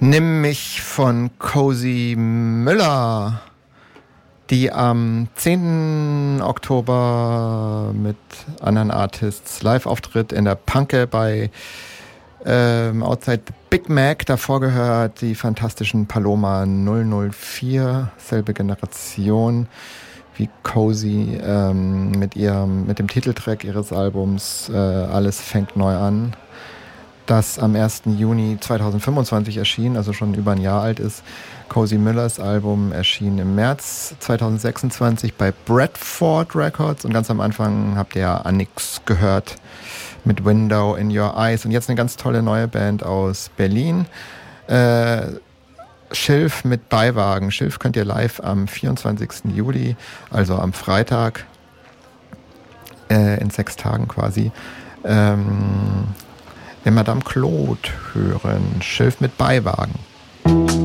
Nimm mich von Cozy Müller, die am 10. Oktober mit anderen Artists live auftritt in der Panke bei Outside the Big Mac. Davor gehört die fantastischen Paloma 004, selbe Generation wie Cozy, mit dem Titeltrack ihres Albums Alles fängt neu an, das am 1. Juni 2025 erschien, also schon über ein Jahr alt ist. Cozy Müllers Album erschien im März 2026 bei Bradford Records und ganz am Anfang habt ihr ja Anix gehört mit Window in Your Eyes und jetzt eine ganz tolle neue Band aus Berlin. Schilf mit Beiwagen. Schilf könnt ihr live am 24. Juli, also am Freitag, in 6 Tagen quasi, in Madame Claude hören. Schilf mit Beiwagen.